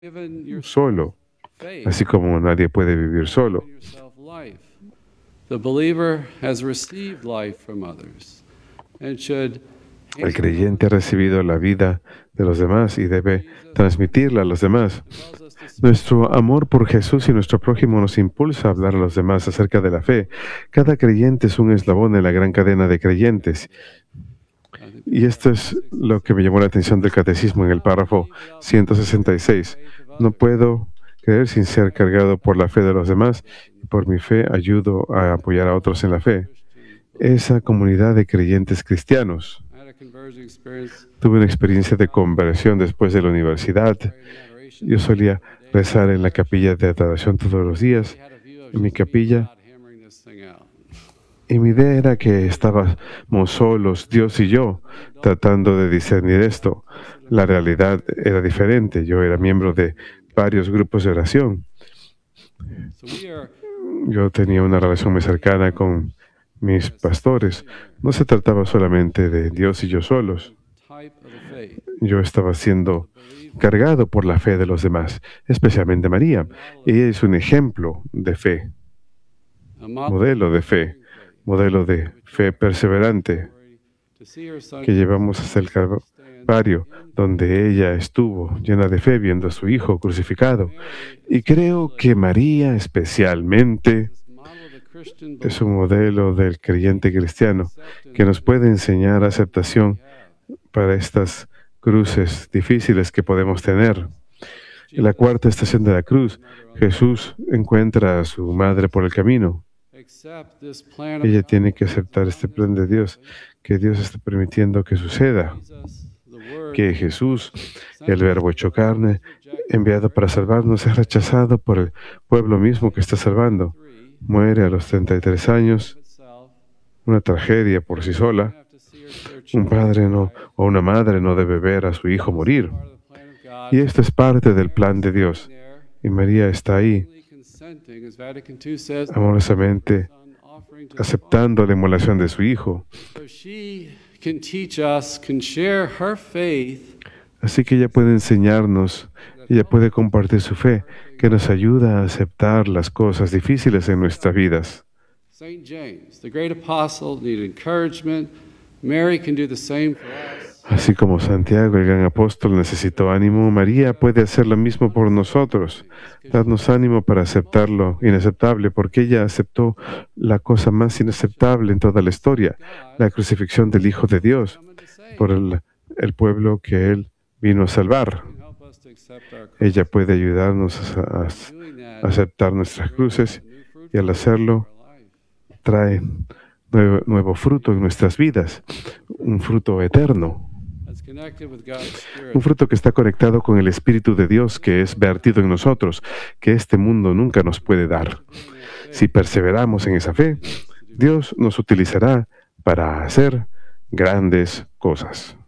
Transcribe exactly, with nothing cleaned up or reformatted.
solo, así como nadie puede vivir solo. The believer has received life from others and should El creyente ha recibido la vida de los demás y debe transmitirla a los demás. Nuestro amor por Jesús y nuestro prójimo nos impulsa a hablar a los demás acerca de la fe. Cada creyente es un eslabón en la gran cadena de creyentes. Y esto es lo que me llamó la atención del catecismo en el párrafo ciento sesenta y seis. No puedo creer sin ser cargado por la fe de los demás, y por mi fe ayudo a apoyar a otros en la fe. Esa comunidad de creyentes cristianos. Tuve una experiencia de conversión después de la universidad. Yo solía rezar en la capilla de adoración todos los días, en mi capilla, y mi idea era que estábamos solos, Dios y yo, tratando de discernir esto. La realidad era diferente. Yo era miembro de varios grupos de oración. Yo tenía una relación muy cercana con mis pastores. No se trataba solamente de Dios y yo solos. Yo estaba siendo cargado por la fe de los demás, especialmente María. Ella es un ejemplo de fe, modelo de fe, modelo de fe perseverante que llevamos hasta el Calvario, donde ella estuvo llena de fe viendo a su hijo crucificado. Y creo que María especialmente es un modelo del creyente cristiano que nos puede enseñar aceptación para estas cruces difíciles que podemos tener. En la cuarta estación de la cruz, Jesús encuentra a su madre por el camino. Ella tiene que aceptar este plan de Dios, que Dios está permitiendo que suceda, que Jesús, el Verbo hecho carne, enviado para salvarnos, es rechazado por el pueblo mismo que está salvando. Muere a los treinta y tres años, una tragedia por sí sola. Un padre no, o una madre no debe ver a su hijo morir. Y esto es parte del plan de Dios. Y María está ahí, amorosamente aceptando la inmolación de su hijo. Así que ella puede enseñarnos, ella puede compartir su fe, que nos ayuda a aceptar las cosas difíciles en nuestras vidas. Saint James, the great apostle, needed encouragement. Mary can do the same for us. Así como Santiago, el gran apóstol, necesitó ánimo, María puede hacer lo mismo por nosotros, darnos ánimo para aceptar lo inaceptable, porque ella aceptó la cosa más inaceptable en toda la historia, la crucifixión del Hijo de Dios, por el, el pueblo que Él vino a salvar. Ella puede ayudarnos a, a, a aceptar nuestras cruces, y al hacerlo, trae nuevo, nuevo fruto en nuestras vidas, un fruto eterno. Un fruto que está conectado con el Espíritu de Dios que es vertido en nosotros, que este mundo nunca nos puede dar. Si perseveramos en esa fe, Dios nos utilizará para hacer grandes cosas.